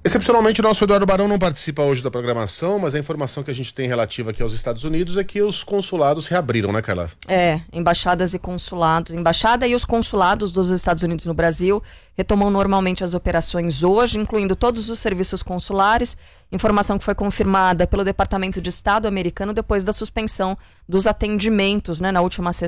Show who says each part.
Speaker 1: Excepcionalmente, o nosso Eduardo Barão não participa hoje da programação, mas a informação que a gente tem relativa aqui aos Estados Unidos é que os consulados reabriram, né, Carla?
Speaker 2: Embaixadas e consulados. Embaixada e os consulados dos Estados Unidos no Brasil retomam normalmente as operações hoje, incluindo todos os serviços consulares. Informação que foi confirmada pelo Departamento de Estado americano depois da suspensão dos atendimentos, né, na última